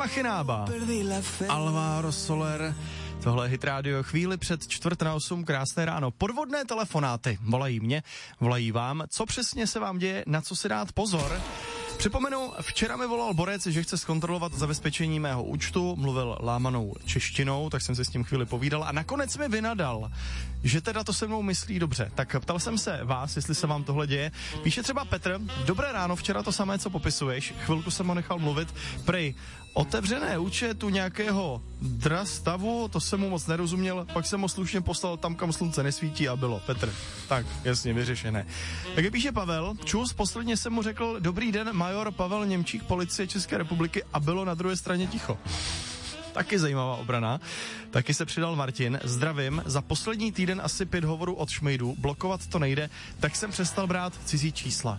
Machinába, Alvaro Soler, tohle je Hit Radio, chvíli před 7:45, krásné ráno. Podvodné telefonáty volají mě, volají vám. Co přesně se vám děje, na co si dát pozor? Připomenu, včera mi volal borec, že chce zkontrolovat zabezpečení mého účtu, mluvil lámanou češtinou, tak jsem si s tím chvíli povídal a nakonec mi vynadal, že teda to se mnou myslí dobře. Tak ptal jsem se vás, jestli se vám tohle děje. Píše třeba Petr, dobré ráno, včera to samé, co popisuješ, chvilku jsem ho nechal mluvit, prej, otevřené účtu nějakého drastavu, to jsem mu moc nerozuměl, pak jsem ho slušně poslal tam, kam slunce nesvítí a bylo. Petr, tak, jasně, vyřešené. Tak píše Pavel, čus, posledně jsem mu řekl, dobrý den, major Pavel Němčík, policie České republiky a bylo na druhé straně ticho. Taky zajímavá obrana. Taky se přidal Martin. Zdravím, za poslední týden asi 5 hovorů od šmejdů, blokovat to nejde, tak jsem přestal brát cizí čísla.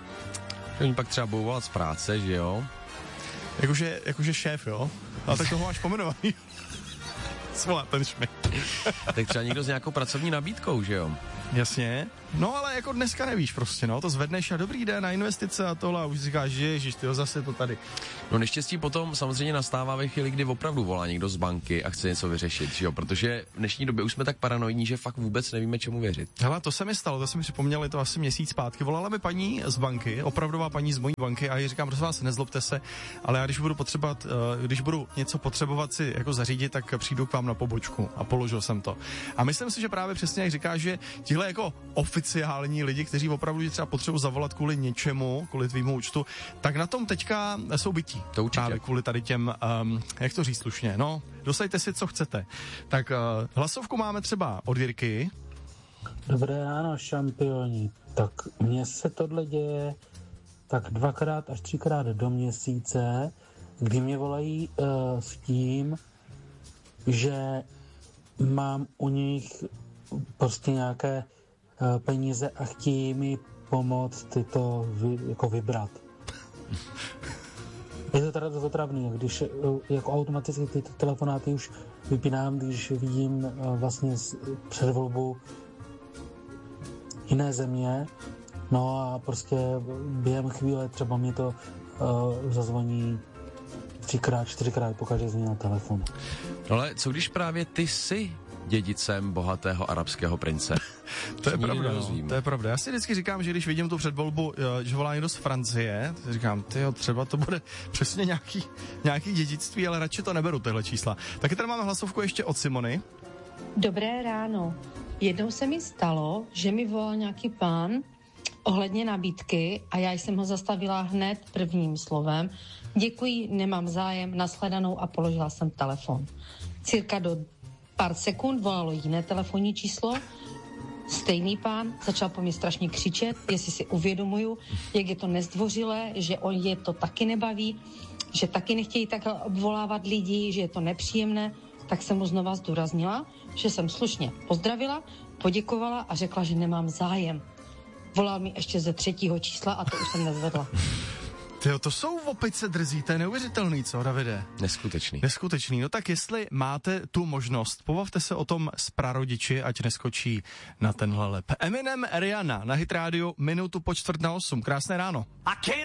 Oni pak třeba budou volat z práce, že jo? Jakože šéf, jo? A tak toho máš pomenovaný. Svolá ten šmejd. Tak třeba někdo s nějakou pracovní nabídkou, že jo? Jasně. No ale jako dneska nevíš prostě, no, to zvedneš a dobrý den na investice a tohle a už říkáš, že ježiš, tyjo, zase to tady. No neštěstí potom samozřejmě nastává ve chvíli, kdy opravdu volá někdo z banky a chce něco vyřešit, že jo? Protože v dnešní době už jsme tak paranoidní, že fakt vůbec nevíme, čemu věřit. Hele, to se mi stalo, to jsem připomněl, je to asi měsíc zpátky. Volala mi paní z banky, opravdová paní z mojí banky a jí říkám, prosím vás, nezlobte se, ale já když budu něco potřebovat si jako zařídit, tak přijdu k vám na pobočku a položil jsem to. A myslím si, že právě přesně jak říkáš, že tihle jako oficiální lidi, kteří opravdu třeba potřebují zavolat kvůli něčemu, kvůli tvýmu účtu, tak na tom teďka jsou bytí. To určitě. Právě kvůli tady těm, jak to říct slušně, no, dosaďte si, co chcete. Tak hlasovku máme třeba od Jirky. Dobré ráno, šampioni. Tak mně se tohle děje tak 2x až 3x do měsíce, kdy mě volají s tím, že mám u nich prostě nějaké peníze a chtějí mi pomoct tyto jako vybrat. Je to teda otravný, když jako automaticky ty telefonáty už vypínám, když vidím vlastně před volbou jiné země, no a prostě během chvíle třeba mi to zazvoní 3x, 4x pokaždé změní na telefonu. Ale co když právě ty jsi dědicem bohatého arabského prince? To je pravda, no, to je pravda. Já si vždycky říkám, že když vidím tu předvolbu, že volá někdo z Francie, říkám, tyjo, třeba to bude přesně nějaký dědictví, ale radši to neberu, tyhle čísla. Taky tady máme hlasovku ještě od Simony. Dobré ráno. Jednou se mi stalo, že mi volal nějaký pán ohledně nabídky a já jsem ho zastavila hned prvním slovem. Děkuji, nemám zájem, nashledanou a položila jsem telefon. Cirka do pár sekund volalo jiné telefonní číslo, stejný pán začal po mě strašně křičet, jestli si uvědomuju, jak je to nezdvořilé, že on je to taky nebaví, že taky nechtějí takhle obvolávat lidi, že je to nepříjemné, tak jsem mu znova zdůraznila, že jsem slušně pozdravila, poděkovala a řekla, že nemám zájem. Volal mi ještě ze 3. čísla a to už jsem nezvedla. Tyjo, to jsou opice drzí, to je neuvěřitelný, co, Davide? Neskutečný. No tak jestli máte tu možnost, pobavte se o tom s prarodiči, ať neskočí na tenhle lep. Eminem, Rihanna na Hit Radio, minutu po 7:45. Krásné ráno.